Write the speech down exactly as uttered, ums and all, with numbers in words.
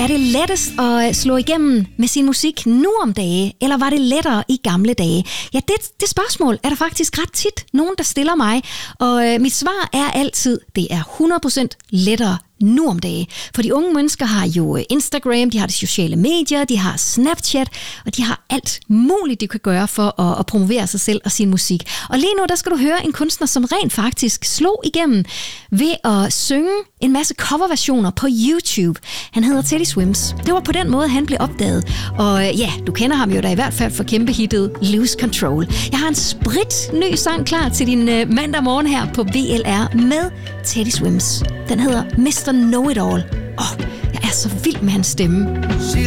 Er det lettest at slå igennem med sin musik nu om dage, eller var det lettere i gamle dage? Ja, det, det spørgsmål er der faktisk ret tit nogen, der stiller mig, og øh, mit svar er altid, det er hundrede procent lettere nu om dage. For de unge mennesker har jo Instagram, de har de sociale medier, de har Snapchat, og de har alt muligt, de kan gøre for at, at promovere sig selv og sin musik. Og lige nu, der skal du høre en kunstner, som rent faktisk slog igennem ved at synge en masse coverversioner på YouTube. Han hedder Teddy Swims. Det var på den måde, han blev opdaget. Og ja, du kender ham jo da i hvert fald for kæmpe hittet Lose Control. Jeg har en sprit ny sang klar til din uh, mandag morgen her på V L R med Teddy Swims. Den hedder mister Know It All. Åh, oh, jeg er så vild med hans stemme.